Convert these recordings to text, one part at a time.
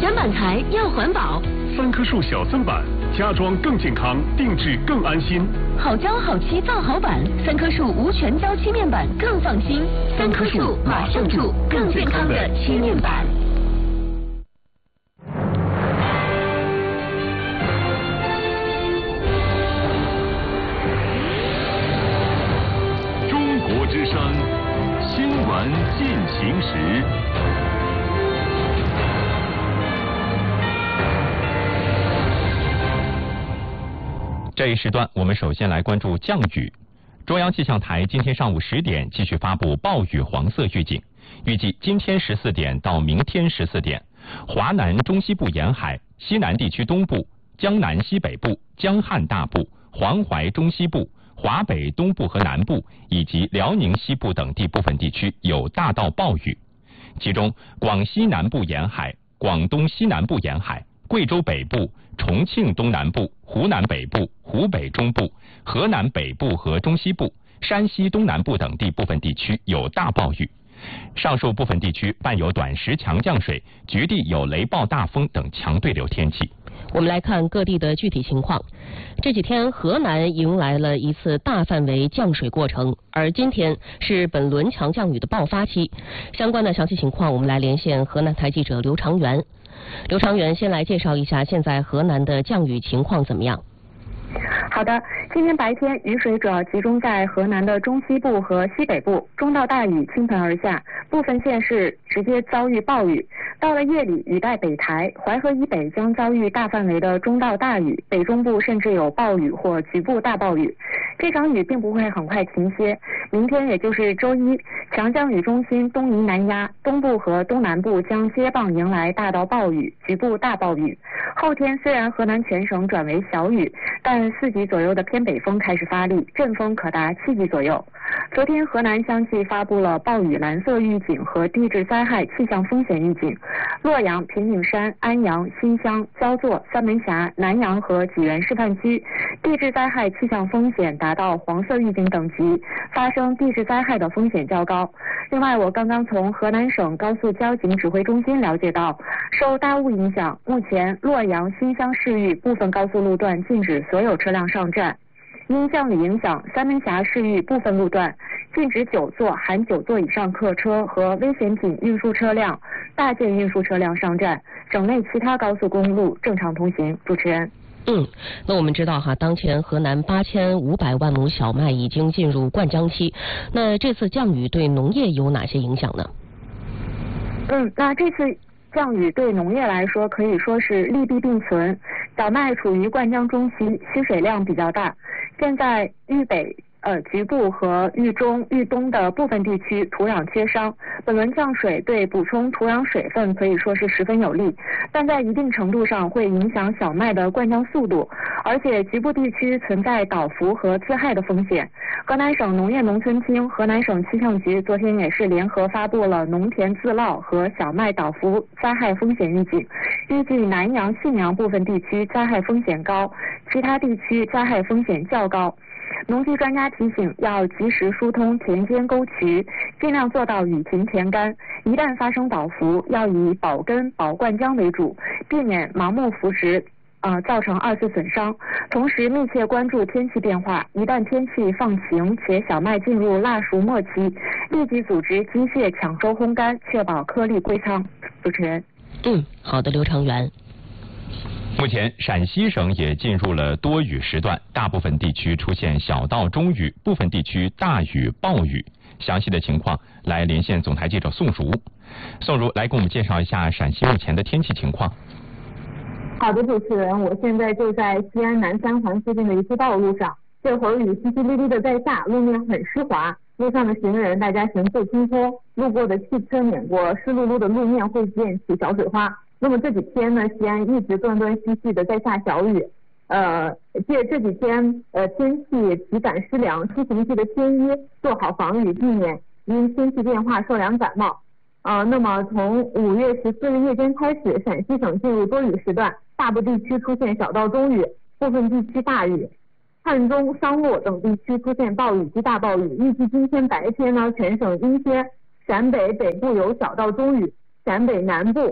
选板材要环保。 3棵树小森板，家装更健康，定制更安心。 好胶好漆造好板，3棵树无全胶漆面板更放心。3棵树马上住更健康的漆面板。 中国之声新闻进行时。 这一时段，我们首先来关注降雨。中央气象台今天上午10点继续发布暴雨黄色预警，预计今天14点到明天14点，华南中西部沿海、西南地区东部、江南西北部、江汉大部、黄淮中西部、华北东部和南部以及辽宁西部等地部分地区有大到暴雨，其中广西南部沿海、广东西南部沿海、贵州北部、重庆东南部、湖南北部、湖北中部、河南北部和中西部、山西东南部等地部分地区有大暴雨，上述部分地区伴有短时强降水，局地有雷暴大风等强对流天气。 我们来看各地的具体情况。这几天河南迎来了一次大范围降水过程，而今天是本轮强降雨的爆发期。相关的详细情况，我们来连线河南台记者刘长元。刘长元，先来介绍一下现在河南的降雨情况怎么样？ 好的，今天白天雨水主要集中在河南的中西部和西北部，中到大雨倾盆而下，部分县市直接遭遇暴雨。到了夜里，雨带北抬，淮河以北将遭遇大范围的中到大雨，北中部甚至有暴雨或局部大暴雨。这场雨并不会很快停歇，明天也就是周一，强降雨中心东移南压，东部和东南部将接棒迎来大到暴雨、局部大暴雨。后天虽然河南全省转为小雨，但4级左右的偏北风开始发力，阵风可达7级左右。昨天河南相继发布了暴雨蓝色预警和地质灾害气象风险预警，洛阳、平顶山、安阳、新乡、焦作、三门峡、南阳和济源示范区地质灾害气象风险达到黄色预警等级，发生地质灾害的风险较高。另外，我刚刚从河南省高速交警指挥中心了解到，受大雾影响，目前洛阳、新乡市域部分高速路段禁止所有车辆上站。因降雨影响，三门峡市域部分路段禁止9座含9座以上客车和危险品运输车辆、大件运输车辆上站，省内其他高速公路正常通行。主持人。 那我们知道当前河南8500万亩小麦已经进入灌浆期，那这次降雨对农业有哪些影响呢？ 那这次降雨对农业来说可以说是利弊并存，小麦处于灌浆中期，需水量比较大。现在豫北、局部和豫中、豫东的部分地区土壤缺伤，本轮降水对补充土壤水分可以说是十分有利，但在一定程度上会影响小麦的灌浆速度，而且局部地区存在倒伏和自害的风险。河南省农业农村厅、河南省气象局昨天也是联合发布了农田自涝和小麦倒伏灾害风险预警，预计南阳、信阳部分地区灾害风险高，其他地区灾害风险较高。农技专家提醒，要及时疏通田间沟渠，尽量做到雨停田干。一旦发生倒伏，要以保根保灌浆为主，避免盲目扶植造成2次损伤。同时密切关注天气变化，一旦天气放晴且小麦进入腊熟末期，立即组织机械抢收烘干，确保颗粒归仓。主持人。 好的，刘长元。 目前陕西省也进入了多雨时段，大部分地区出现小到中雨，部分地区大雨暴雨。详细的情况来连线总台记者宋如。宋如来给我们介绍一下陕西目前的天气情况。 好的，主持人，我现在就在西安南三环附近的一处道路上，这会儿雨淅淅沥沥的在下，路面很湿滑，路上的行人大家行色轻拖，路过的汽车碾过湿漉漉的路面会溅起小水花。那么这几天呢，西安一直断断续续的在下小雨，这几天天气体感湿凉，出行记得添衣，做好防雨，避免因天气变化受凉感冒。那么从5月14日夜间开始，陕西省进入多雨时段，大部地区出现小到中雨，部分地区大雨，汉中、商洛等地区出现暴雨及大暴雨。预计今天白天呢，全省阴天，陕北北部有小到中雨，陕北南部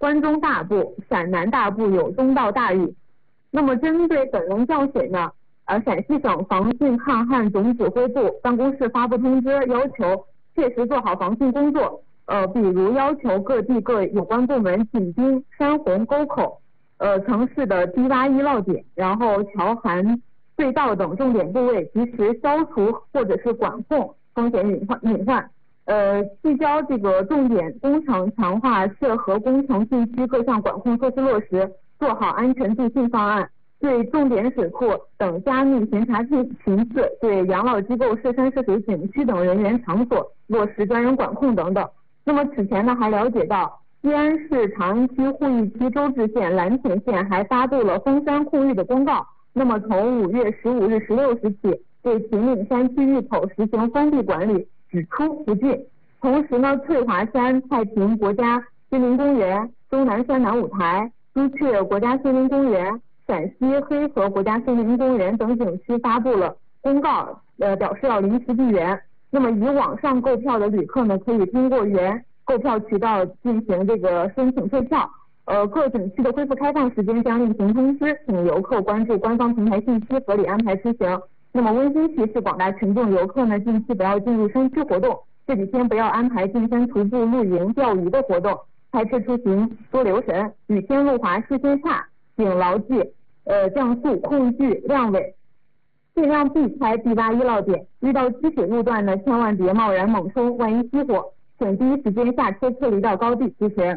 关中大部、陕南大部有中到大雨。那么针对本轮降水呢，陕西省防汛抗旱总指挥部办公室发布通知，要求切实做好防汛工作。比如要求各地各有关部门紧盯山洪沟口、城市的低洼淤涝点，然后桥涵、隧道等重点部位及时消除或者是管控风险隐患。聚焦这个重点工程，强化涉河工程禁区各项管控措施落实，做好安全助汛方案，对重点水库等加密巡查巡视，对养老机构、涉山涉水景区等人员场所落实专人管控等等。那么此前呢，还了解到西安市长安区鄠邑区周至县、蓝田县还发布了封山护峪的公告。那么从5月15日16时起，对秦岭山区峪口实行封闭管理，只出不进。同时呢，翠华山、太平国家森林公园、终南山南五台、朱雀国家森林公园、陕西黑河国家森林公园等景区发布了公告，表示要临时闭园。那么以网上购票的旅客呢，可以通过原购票渠道进行这个申请退票。各景区的恢复开放时间将另行通知，请游客关注官方平台信息，合理安排出行。那么温馨提示广大群众游客呢，近期不要进入山区活动，这几天不要安排进山徒步、露营、钓鱼的活动，开车出行多留神，雨天路滑视线差，请牢记降速、控距、亮尾，尽量避开低洼淤涝点。遇到积水路段呢，千万别贸然猛冲，万一熄火，请第一时间下车撤离到高地。主持人。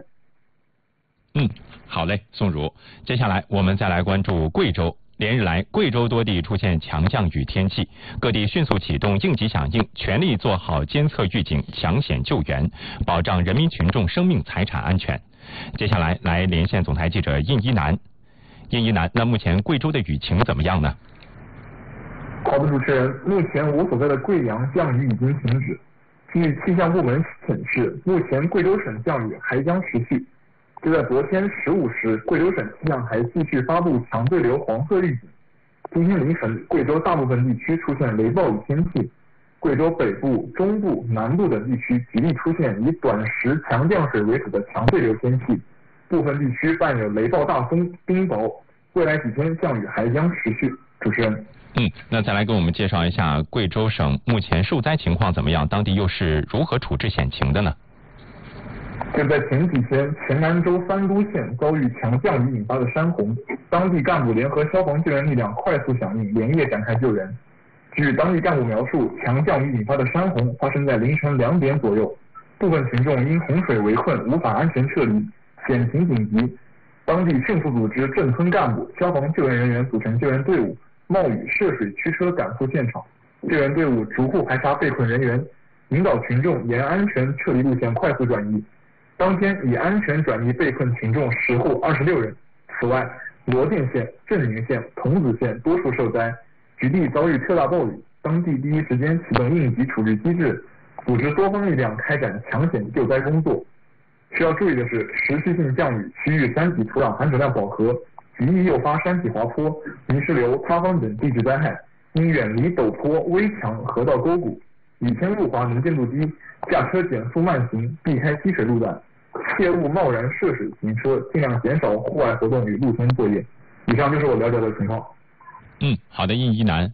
好嘞，宋如。接下来我们再来关注贵州。连日来，贵州多地出现强降雨天气，各地迅速启动应急响应，全力做好监测预警、抢险救援，保障人民群众生命财产安全。接下来连线总台记者印一南。印一南，那目前贵州的雨情怎么样呢？ 好的，主持人，目前我所在的贵阳降雨已经停止。据气象部门显示，目前贵州省降雨还将持续。就在昨天15时，贵州省气象台继续发布强对流黄色预警。今天凌晨，贵州大部分地区出现雷暴雨天气，贵州北部、中部、南部等地区极力出现以短时强降水为主的强对流天气，部分地区伴有雷暴大风、冰雹。未来几天降雨还将持续。主持人。 那再来给我们介绍一下贵州省目前受灾情况怎么样？当地又是如何处置险情的呢？ 就在前几天，黔南州番都县遭遇强降雨引发的山洪，当地干部联合消防救援力量快速响应，连夜展开救援。据当地干部描述，强降雨引发的山洪发生在凌晨2点左右，部分群众因洪水围困无法安全撤离，险情紧急。当地迅速组织镇村干部、消防救援人员组成救援队伍，冒雨涉水驱车赶赴现场。救援队伍逐户排查被困人员，引导群众沿安全撤离路线快速转移。当天已安全转移被困群众10户26人。此外，罗店县、镇宁县、桐梓县多处受灾，局地遭遇特大暴雨，当地第一时间启动应急处置机制，组织多方力量开展抢险救灾工作。需要注意的是，持续性降雨区域山体土壤含水量饱和，极易诱发山体滑坡、泥石流、塌方等地质灾害，应远离陡坡、危墙、河道沟谷。雨天路滑能见度低，驾车减速慢行，避开积水路段，切勿贸然涉水行车，尽量减少户外活动与露天作业。以上就是我了解的情况。 好的，印一南。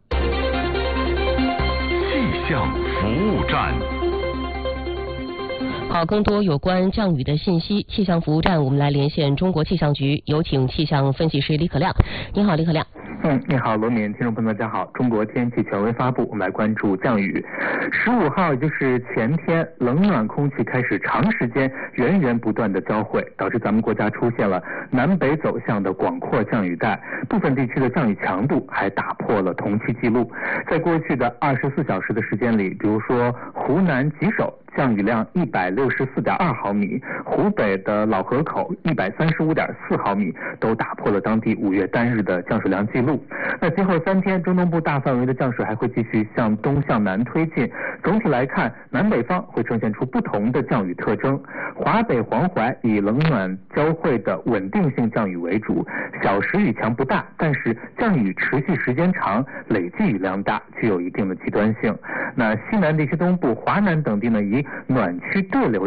气象服务站。 好，更多有关降雨的信息，气象服务站我们来连线中国气象局，有请气象分析师李可亮。你好，李可亮。 你好，罗敏，听众朋友们，大家好。中国天气权威发布，我们来关注降雨。15号，也就是前天，冷暖空气开始长时间源源不断的交汇，导致咱们国家出现了南北走向的广阔降雨带，部分地区的降雨强度还打破了同期记录。在过去的24小时的时间里，比如说湖南吉首降雨量164.2毫米，湖北的老河口135.4毫米，都打破了当地5月单日的降水量记录。那今后3天，中东部大范围的降水还会继续向东向南推进。总体来看，南北方会呈现出不同的降雨特征。华北、黄淮以冷暖交汇的稳定性降雨为主，小时雨强不大，但是降雨持续时间长，累计雨量大，具有一定的极端性。那西南地区东部、华南等地呢，以暖区对流